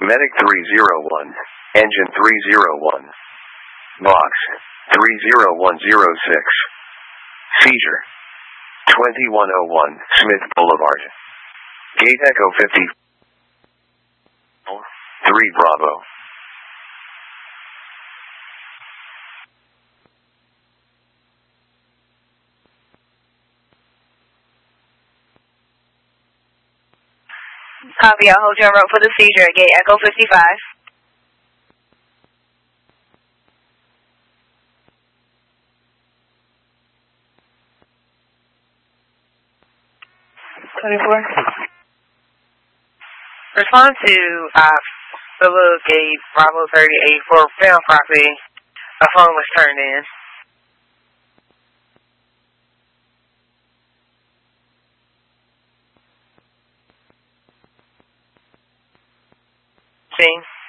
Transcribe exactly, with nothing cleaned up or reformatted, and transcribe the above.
Medic three zero one, Engine three zero one, Box three zero one zero six, Seizure twenty-one oh one, Smith Boulevard. Gate Echo fifty, three Bravo. Copy, I'll hold you en route for the seizure at Gate Echo fifty-five. twenty-four. Respond to uh, the little Gate Bravo thirty-eight for found property. A phone was turned in. Scene.